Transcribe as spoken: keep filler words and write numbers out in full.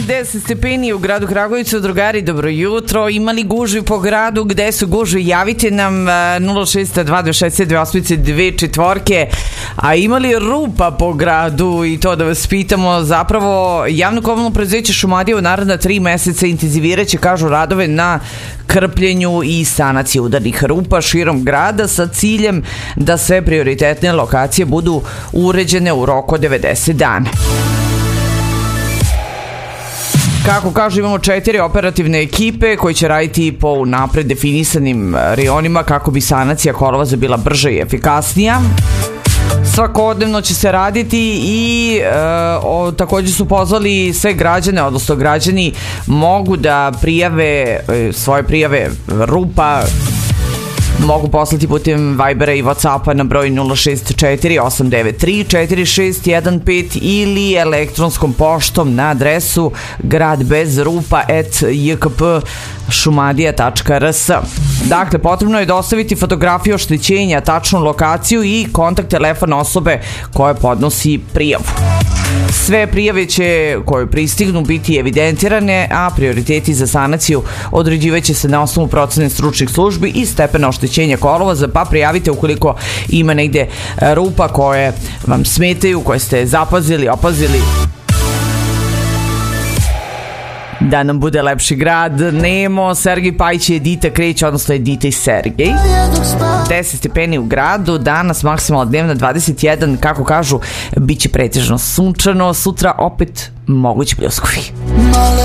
deset stepeni u gradu Kragujevcu. Drugari, dobro jutro. Imali gužvi po gradu? Gde su gužvi? Javite nam nula šest dva dva šest dve osam dve četvorke. A imali rupa po gradu? I to da vas pitamo. Zapravo, javno komunalno preduzeće Šumadija u naredna tri meseca intenziviraće, kažu, radove na krpljenju i sanaciji udarnih rupa širom grada sa ciljem da sve prioritetne lokacije budu uređene u roku od devedeset dana. Kako kažu, imamo četiri operativne ekipe koji će raditi po unapred definisanim reonima kako bi sanacija kolovoza bila brža i efikasnija. Svakodnevno će se raditi i e, o, također su pozvali sve građane, odnosno građani mogu da prijave e, svoje prijave rupa, mogu poslati putem Vibera i Whatsappa na broj nula šest četiri osam devet tri četiri šest jedan pet ili elektronskom poštom na adresu gradbezrupa at j k p šumadija tačka r s. Dakle, potrebno je dostaviti fotografiju oštećenja, tačnu lokaciju i kontakt telefon osobe koja podnosi prijavu. Sve prijave će koje pristignu biti evidentirane, a prioriteti za sanaciju određivaće se na osnovu procene stručnih službi i stepena oštećenja kolovoza, pa prijavite ukoliko ima negde rupa koje vam smetaju, koje ste zapazili, opazili. Da nam bude lepši grad. Nemo, Sergej Pajić i Edita Kreć, odnosno Edita i Sergej. deset stepeni u gradu, danas maksimalna dnevna dvadeset jedan, kako kažu, bit će pretežno sunčano, sutra opet mogući pljuskovi.